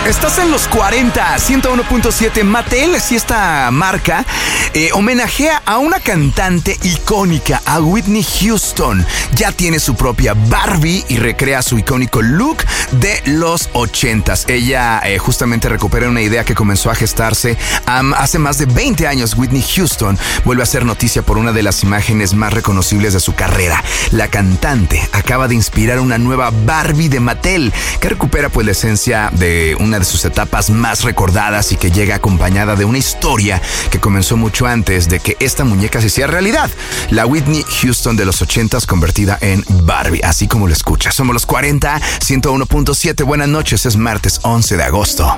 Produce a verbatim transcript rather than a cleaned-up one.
Estás en los cuarenta, ciento uno punto siete. Mattel, si esta marca, eh, homenajea a una cantante icónica, a Whitney Houston. Ya tiene su propia Barbie y recrea su icónico look de los ochentas. Ella eh, justamente recupera una idea que comenzó a gestarse um, hace más de veinte años. Whitney Houston vuelve a ser noticia por una de las imágenes más reconocibles de su carrera. La cantante acaba de inspirar una nueva Barbie de Mattel que recupera pues la esencia de una de sus etapas más recordadas y que llega acompañada de una historia que comenzó mucho antes de que esta muñeca se hiciera realidad. La Whitney Houston de los ochentas convertida en Barbie, así como lo escuchas. Somos los cuarenta, ciento uno punto siete. Buenas noches, es martes once de agosto.